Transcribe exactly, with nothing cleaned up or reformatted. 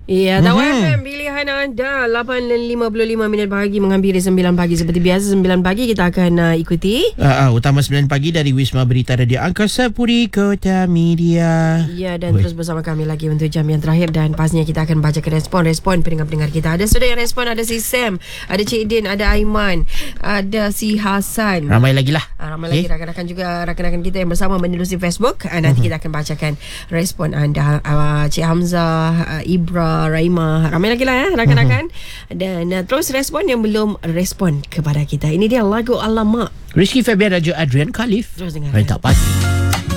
Ya, Tawar F M, pilihan anda. Lapan dan lima puluh lima minit pagi menghampiri sembilan pagi. Seperti biasa sembilan pagi kita akan uh, ikuti uh, uh, Utama sembilan pagi dari Wisma Berita Radio Angkasa Puri Kota Media. Ya, dan Oi. terus bersama kami lagi untuk jam yang terakhir. Dan pastinya kita akan baca respon-respon pendengar-pendengar kita. Ada sudah yang respon. Ada si Sam, ada Cik Din, ada Aiman, ada si Hasan. Ramai lagi lah. uh, Ramai okay. lagi rakan-rakan juga, rakan-rakan kita yang bersama menerusi Facebook. uh, Nanti uh-huh. kita akan bacakan respon anda. uh, Cik Hamzah, uh, Ibra, Raima, ramai lagi lah ya rakan-rakan. uh-huh. Dan uh, terus respon yang belum respon kepada kita. Ini dia lagu Alamak, Rizky Febian dan Adrian Khalif. Terus dengar. Rentak pagi.